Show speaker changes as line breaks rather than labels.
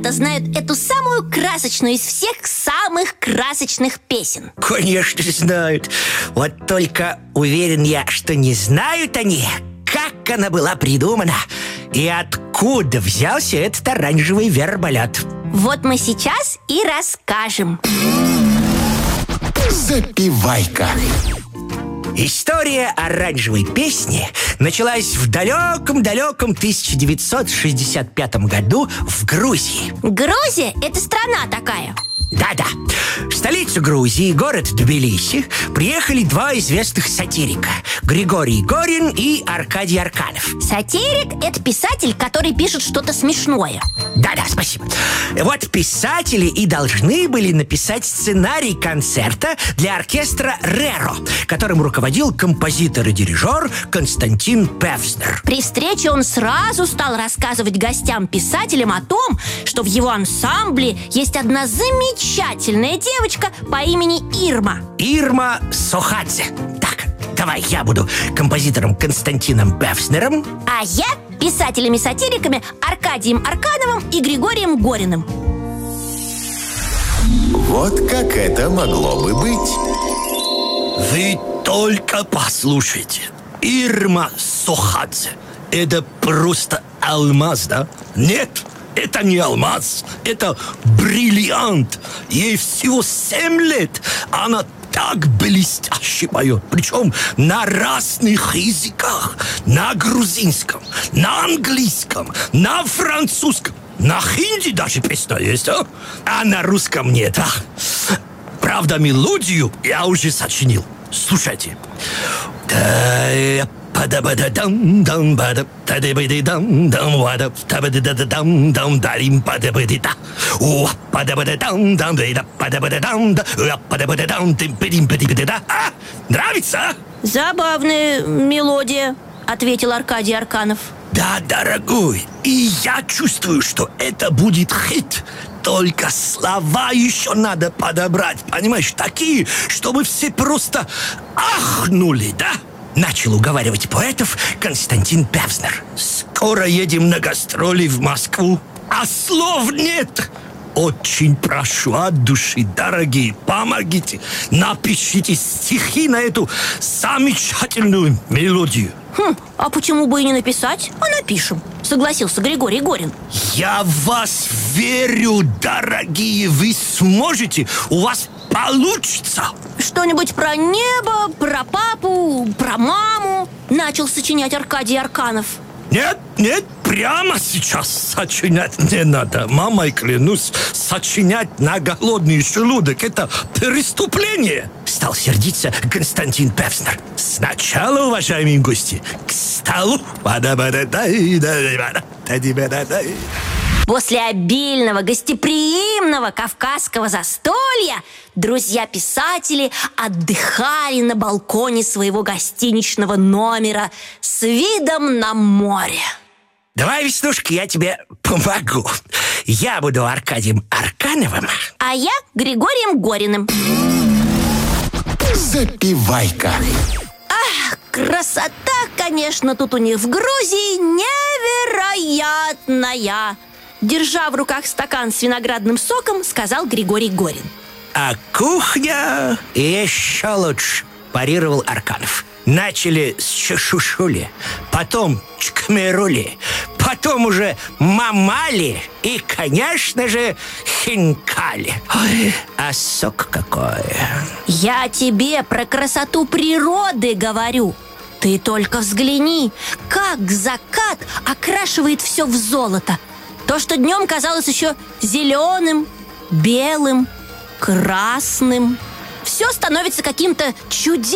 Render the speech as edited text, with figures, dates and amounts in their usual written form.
ребята знают эту самую красочную из всех самых красочных песен?
Конечно, знают. Вот только уверен я, что не знают они, как она была придумана и откуда взялся этот оранжевый верблюд.
Вот мы сейчас и расскажем.
Запивайка.
История оранжевой песни началась в далеком-далеком 1965 году в Грузии.
Грузия – это страна такая.
Да-да. В столицу Грузии, город Тбилиси, приехали два известных сатирика – Григорий Горин и Аркадий Арканов.
Сатирик – это писатель, который пишет что-то смешное.
Да-да, спасибо. Вот писатели и должны были написать сценарий концерта для оркестра «Реро», которым руководил композитор и дирижер Константин Певзнер.
При встрече он сразу стал рассказывать гостям-писателям о том, что в его ансамбле есть одна замечательная девочка по имени Ирма.
Ирма Сохадзе. Так, давай я буду композитором Константином Певзнером,
А я писателями-сатириками Аркадием Аркановым и Григорием Гориным.
Вот как это могло бы быть.
Вы только послушайте. Ирма Сохадзе. Это просто алмаз, да? Нет, это не алмаз. Это бриллиант. Ей всего 7 лет. Она так блестяще поет. Причем на разных языках. На грузинском, на английском, на французском. На хинди даже песня есть, а? А на русском нет, а? Правда, мелодию я уже сочинил. Слушайте. Нравится?
Забавная мелодия, ответил Аркадий Арканов.
Да, дорогой, и я чувствую, что это будет хит. Только слова еще надо подобрать, понимаешь, такие, чтобы все просто ахнули, да?
начал уговаривать поэтов Константин Певзнер.
Скоро едем на гастроли в Москву, а слов нет. Очень прошу от души, дорогие, помогите. Напишите стихи на эту замечательную мелодию.
А почему бы и не написать? А напишем, согласился Григорий Горин.
Я в вас верю, дорогие. Вы сможете, у вас получится.
Что-нибудь про небо, про папу, про маму начал сочинять Аркадий Арканов.
Нет, нет, прямо сейчас сочинять не надо. Мамой клянусь, сочинять на голодный желудок – это преступление.
Стал сердиться Константин Певзнер.
Сначала, уважаемые гости, к столу.
После обильного, гостеприимного кавказского застолья друзья-писатели отдыхали на балконе своего гостиничного номера с видом на море.
Давай, Веснушка, я тебе помогу. Я буду Аркадием Аркановым,
а я Григорием Гориным.
Запивайка.
Красота, конечно, тут у них в Грузии невероятная. Держа в руках стакан с виноградным соком, сказал Григорий Горин.
А кухня еще лучше, парировал Арканов. Начали с чешушули, потом чкмерули, потом уже мамали и, конечно же, хинкали. Ой, а сок какой!
Я тебе про красоту природы говорю. Ты только взгляни, как закат окрашивает все в золото. То, что днем казалось еще зеленым, белым, красным, все становится каким-то чудесным.